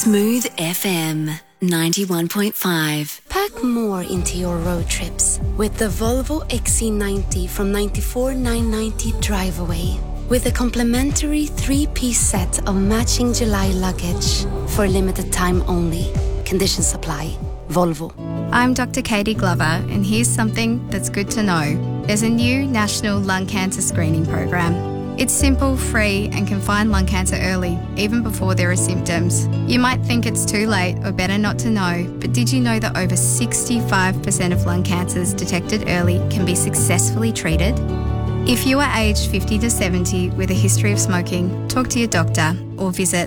Smooth FM 91.5. Pack more into your road trips with the Volvo XC90 from $94,990 drive away. With a complimentary 3-piece set of matching July luggage for a limited time only. Conditions apply. Volvo. I'm Dr. Katie Glover, and here's something that's good to know. There's a new national lung cancer screening program. It's simple, free, and can find lung cancer early, even before there are symptoms. You might think it's too late or better not to know, but did you know that over 65% of lung cancers detected early can be successfully treated? If you are aged 50 to 70 with a history of smoking, talk to your doctor or visit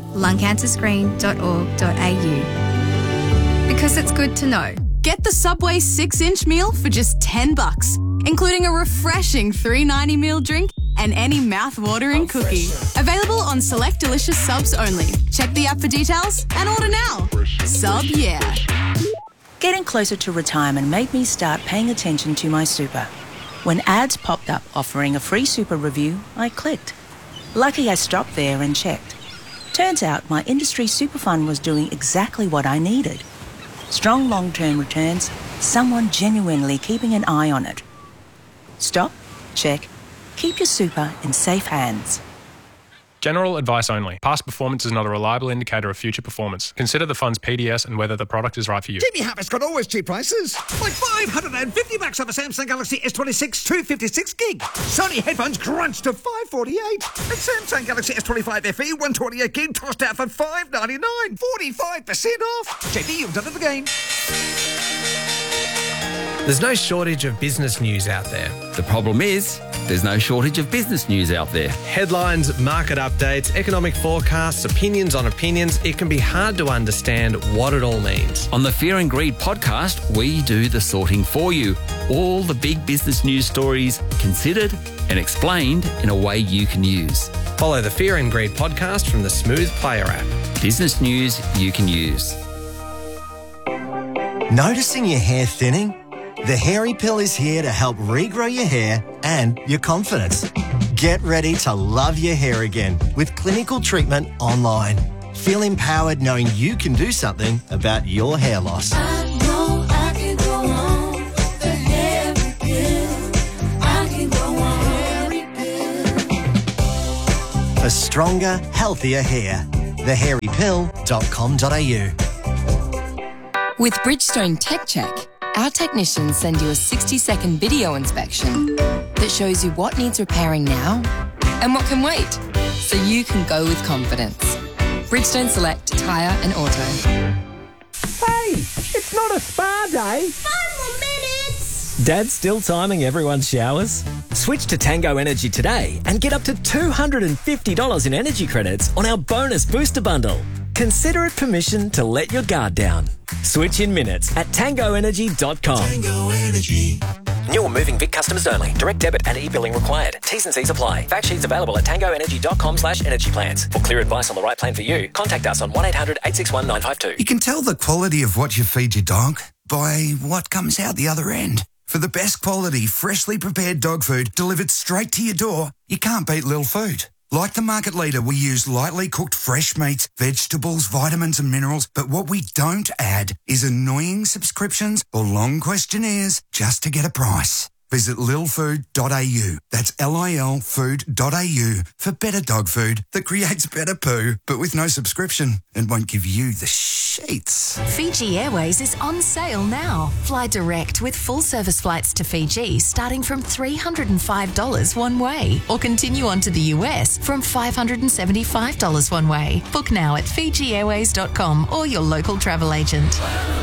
lungcancerscreen.org.au. Because it's good to know. Get the Subway 6-inch meal for just $10, including a refreshing $3.90 meal drink and any mouth-watering cookie. Available on select delicious subs only. Check the app for details and order now. Sub, yeah. Getting closer to retirement made me start paying attention to my super. When ads popped up offering a free super review, I clicked. Lucky I stopped there and checked. Turns out my industry super fund was doing exactly what I needed. Strong long-term returns, someone genuinely keeping an eye on it. Stop, check, keep your super in safe hands. General advice only. Past performance is not a reliable indicator of future performance. Consider the fund's PDS and whether the product is right for you. Jimmy Harris got always cheap prices. Like $550 off a Samsung Galaxy S26 256 gig. Sony headphones crunched to $548. And Samsung Galaxy S25 FE 128 gig tossed out for $599. 45% off. JD, you've done it again. There's no shortage of business news out there. The problem is, there's no shortage of business news out there. Headlines, market updates, economic forecasts, opinions on opinions. It can be hard to understand what it all means. On the Fear and Greed podcast, we do the sorting for you. All the big business news stories considered and explained in a way you can use. Follow the Fear and Greed podcast from the Smooth Player app. Business news you can use. Noticing your hair thinning? The Hairy Pill is here to help regrow your hair and your confidence. Get ready to love your hair again with clinical treatment online. Feel empowered knowing you can do something about your hair loss. I know I can go on the Hairy Pill. I can go on Hairy Pill. For stronger, healthier hair. thehairypill.com.au. With Bridgestone Tech Check, our technicians send you a 60-second video inspection that shows you what needs repairing now and what can wait, so you can go with confidence. Bridgestone Select Tyre and Auto. Hey, it's not a spa day. 5 more minutes. Dad's still timing everyone's showers? Switch to Tango Energy today and get up to $250 in energy credits on our bonus booster bundle. Consider it permission to let your guard down. Switch in minutes at tangoenergy.com. Tango Energy. New or moving Vic customers only. Direct debit and e-billing required. T's and C's apply. Fact sheets available at tangoenergy.com/energy plans. For clear advice on the right plan for you, contact us on 1-800-861-952. You can tell the quality of what you feed your dog by what comes out the other end. For the best quality, freshly prepared dog food delivered straight to your door, you can't beat Lil Food. Like the market leader, we use lightly cooked fresh meats, vegetables, vitamins and minerals, but what we don't add is annoying subscriptions or long questionnaires just to get a price. Visit lilfood.au. That's lilfood.au for better dog food that creates better poo, but with no subscription and won't give you the sheets. Fiji Airways is on sale now. Fly direct with full service flights to Fiji starting from $305 one way, or continue on to the US from $575 one way. Book now at FijiAirways.com or your local travel agent.